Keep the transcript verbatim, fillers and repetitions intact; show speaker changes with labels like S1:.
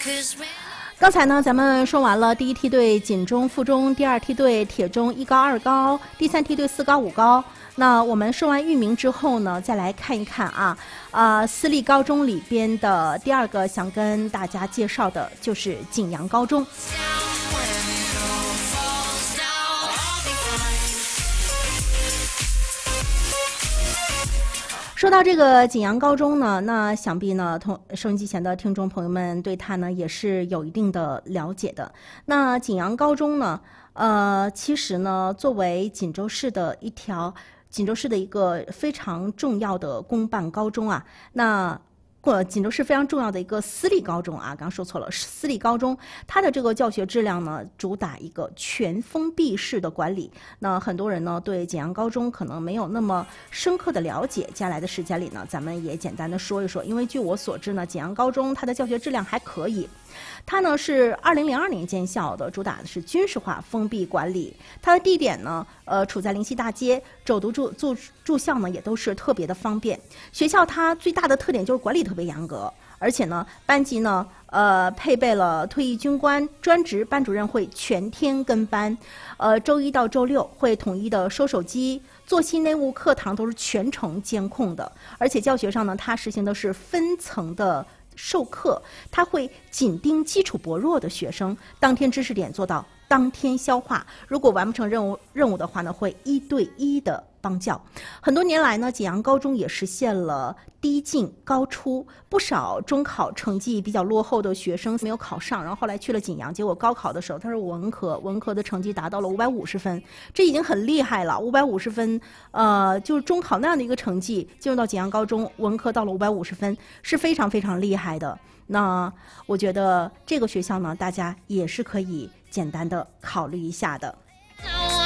S1: 刚才呢，咱们说完了第一梯队锦中、附中，第二梯队铁中一高、二高，第三梯队四高、五高。那我们说完域名之后呢，再来看一看啊，呃，私立高中里边的第二个想跟大家介绍的就是景阳高中。说到这个景阳高中呢，那想必呢，同收音机前的听众朋友们对它呢也是有一定的了解的。那景阳高中呢，呃，其实呢，作为锦州市的一条锦州市的一个非常重要的公办高中啊，那。呃，锦州市非常重要的一个私立高中啊，刚刚说错了，私立高中，它的这个教学质量呢，主打一个全封闭式的管理。那很多人呢对景阳高中可能没有那么深刻的了解，接下来的时间里呢，咱们也简单的说一说。因为据我所知呢，景阳高中它的教学质量还可以。它呢是二零零二年建校的，主打的是军事化封闭管理。它的地点呢，呃，处在灵溪大街，走读住住住校呢也都是特别的方便。学校它最大的特点就是管理特别严格，而且呢，班级呢，呃，配备了退役军官专职班主任会全天跟班，呃，周一到周六会统一的收手机。作息内务课堂都是全程监控的，而且教学上呢，它实行的是分层的授课，它会紧盯基础薄弱的学生，当天知识点做到当天消化。如果完不成任务任务的话呢，会一对一的帮教。很多年来呢，景阳高中也实现了低进高出，不少中考成绩比较落后的学生没有考上，然后后来去了景阳，结果高考的时候他是文科，文科的成绩达到了五百五十分，这已经很厉害了。五百五十分，呃，就是中考那样的一个成绩，进入到景阳高中，文科到了五百五十分，是非常非常厉害的。那我觉得这个学校呢，大家也是可以简单的考虑一下的。